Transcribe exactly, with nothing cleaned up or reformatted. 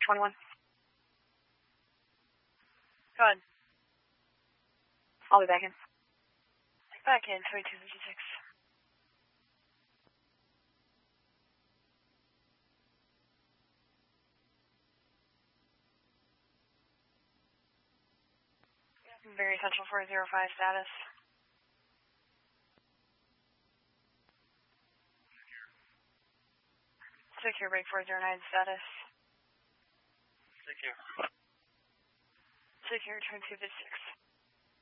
twenty-one. Go ahead. I'll be back in. Back in, twenty-two fifty-six. Very Central four zero five status. Secure break four zero nine status. Secure. Secure twenty-two fifty-six.